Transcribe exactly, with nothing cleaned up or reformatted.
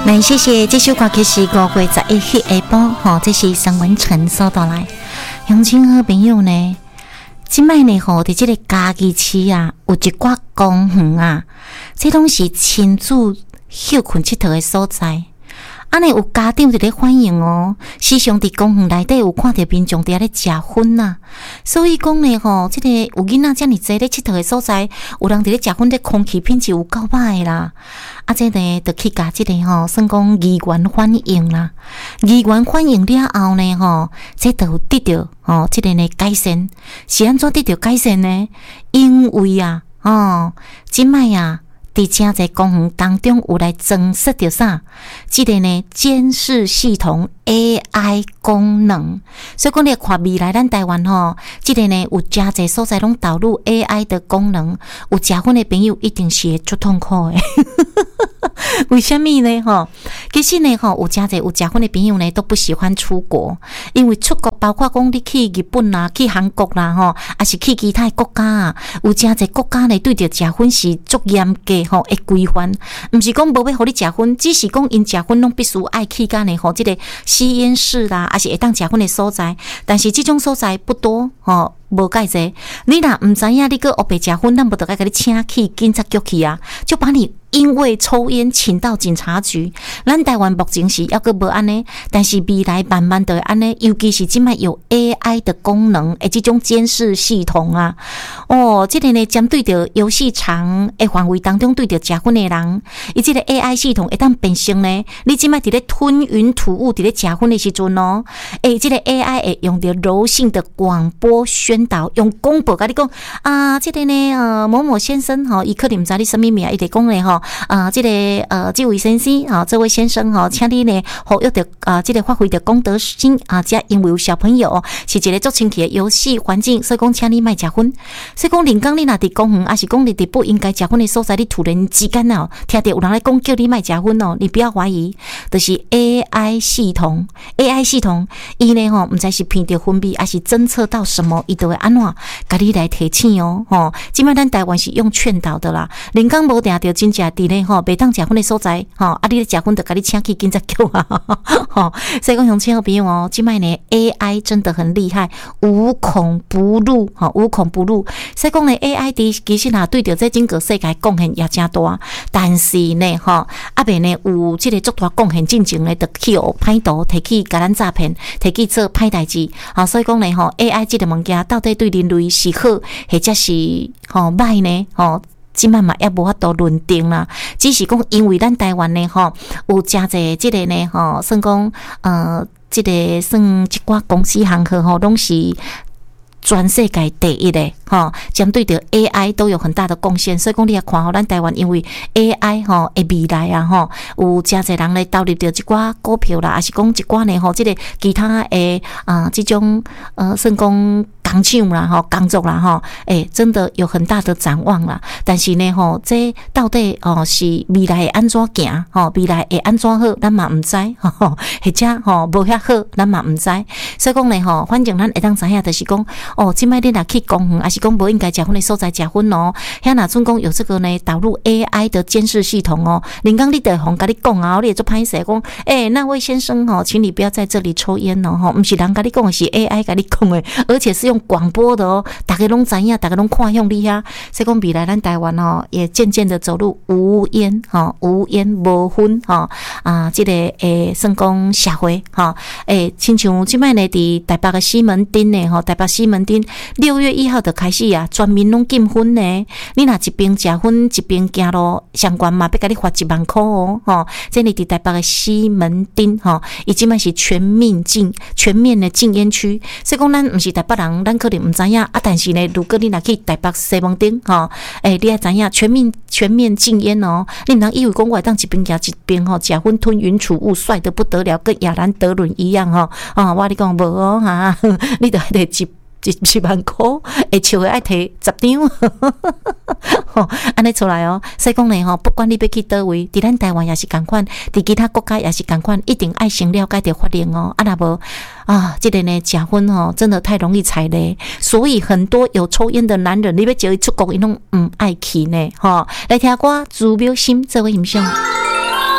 那谢谢这首歌曲是五月十一日下晡，吼，这是沈文成所带来。乡亲好朋友呢，即摆呢吼，伫这个嘉义市啊，有一寡公园啊，这拢是亲子休困佚佗的所在。安尼有家长伫咧反映哦，时常伫公园内底有看到民众伫咧食薰呐，所以讲呢吼，即、这个有囡仔遮尔济咧佚佗的所在，有人伫咧食薰，这空气品质有够歹啦。啊，这呢就去甲即个吼，算讲议员反映啦。议员反映了后呢吼，这就有得到吼，即、这个呢改善。是安怎得到改善呢？因为啊，哦，即摆啊。伫正在公园当中有来增设着啥？即个呢监视系统 A I 功能，所以讲你看未来咱台湾吼，即个呢有真侪所在拢导入 A I 的功能，有食薰的朋友一定是会足痛苦的。为什么呢？吼，其实呢，吼有真侪有食薰的朋友呢都不喜欢出国，因为出国包括讲你去日本啦、去韩国啦，吼，还是去其他国家啊，有真侪国家呢对着食薰是足严格吼的规范，毋是讲无要互你食薰，只是讲因食薰拢必须爱去干呢吼，即个吸烟室啦，还是会当食薰的所在，但是即种所在不多吼。无介济，你若毋知影，你个黑白食薰，咱无得该甲你请去警察局去啊，就把你因为抽烟请到警察局。咱台湾目前是抑个无安尼，但是未来慢慢的安尼，尤其是即摆有 A I 的功能，诶，即种监视系统啊，哦，即、这个呢针对着游戏场诶范围当中对着食薰的人，伊即个 A I 系统会当变成呢，你即摆伫咧吞云吐雾伫咧食薰的时阵哦，诶，即、这个 A I 会用着柔性的广播宣导，用广播甲你讲啊，即、这个呢呃某某先生吼，伊可能毋知你什么名，伊得讲咧吼啊，即、这个呃这位先生啊，这位先生吼，请你呢好要着啊，即、这个发挥着公德心啊，遮因为有小朋友是一个足清气的游戏环境，所以讲请你莫食薰。所以讲，连讲你若伫公园，还是讲你伫不应该食薰的所在，你突然之间哦，听到有人来讲叫你莫食薰哦，你不要怀疑，就是 A I 系统 ，A I 系统伊呢吼，毋知是闻到薰味，还是侦测到什么，伊都会安怎甲你来提醒哦，吼。即摆咱台湾是用劝导的啦，连讲无定着真正伫咧吼，袂当食薰的所在，吼，啊，你咧食薰就甲你请去警察局啊，吼。所以讲，乡亲好朋友哦，即摆呢 A I 真的很厉害，无孔不入，吼，无孔不入。所以讲呢 ，A I 其实若对着这整个世界贡献也真大，但是呢，吼，啊袂呢有即个足大贡献，进前呢，就去学歹徒，摕去甲咱诈骗，摕去做歹代志，啊，所以讲呢，吼 ，A I 即个物件到底对人类是好，或者是吼歹呢，吼。即摆嘛也无法度论定啦，只是讲因为咱台湾呢吼有真侪即个呢吼，算讲呃即、这个算一寡公司行号吼，拢是全世界第一的吼，针对着 A I 都有很大的贡献，所以讲你也看吼，咱台湾因为 A I 吼的未来啊吼，有真侪人来投入着一寡股票啦，还是讲一寡呢吼，即、这个其他诶啊即种呃算讲。工厂啦，吼工作啦，吼，诶，真的有很大的展望啦。但是呢，吼，这到底哦是未来会安怎行？吼，未来会安怎好，咱嘛毋知，吼，或者吼无遐好，咱嘛毋知。所以讲呢，吼，反正咱会当知影，就是讲，哦，即摆你若去公园，还是讲无应该食薰的所在食薰哦。遐若准讲有这个呢，导入 A I 的监视系统哦。连讲你得互甲你讲啊，你会做歹势讲，诶，那位先生吼，请你不要在这里抽烟哦，吼，毋是人甲你讲，是 A I 甲你讲的，而且是用广播的哦，大家拢知影，大家拢看向你遐。所以讲未来咱台湾哦，也渐渐的走入无烟哈、无烟无薰哈啊，这个诶，算讲社会哈诶，亲像即摆呢，伫台北的西门町呢，吼，台北西门町六月一号就开始啊，全面拢禁薰呢。你若一边食薰，一边行路，相关嘛，要甲你罚一万块哦，吼。这里伫台北的西门町哈，伊即摆是全面禁、全面的禁烟区。所以讲，咱毋是台北人，咱可能毋知影啊。但是呢，如果你若去台北西门町吼，诶，你也知影全面全面禁烟哦。你毋通以为讲我会当一边行一边吼，食薰吞云吐雾，帅得不得了，跟亚兰德伦一样吼。啊，我你讲无哦哈，你得得一。一一万块，会笑的爱摕十张，吼，安尼出来哦。所以讲呢，吼，不管你要去倒位，伫咱台湾也是共款，伫其他国家也是共款，一定爱先了解着法令哦。啊，若无啊，这个呢，食薰吼，真的太容易踩雷，所以很多有抽烟的男人，你要叫伊出国，伊拢唔爱去呢，吼。来听歌，朱苗心这位欣赏。